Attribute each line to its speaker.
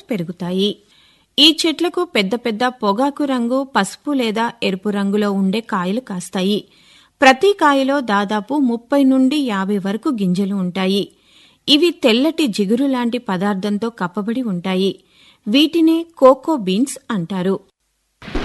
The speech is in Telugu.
Speaker 1: పెరుగుతాయి. ఈ చెట్లకు పెద్ద పెద్ద పొగాకు రంగు, పసుపు లేదా ఎరుపు రంగులో ఉండే కాయలు కాస్తాయి. ప్రతి కాయలో దాదాపు 30 నుండి 50 వరకు గింజలు ఉంటాయి. ఇవి తెల్లటి జిగురు లాంటి పదార్థంతో కప్పబడి ఉంటాయి. వీటినే కోకో బీన్స్ అంటారు.